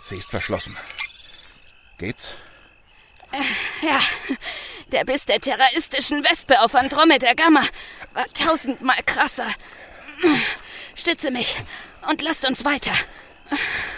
Sie ist verschlossen. Geht's? Ja, der Biss der terroristischen Wespe auf Andromeda Gamma war 1000-mal krasser. Stütze mich und lasst uns weiter.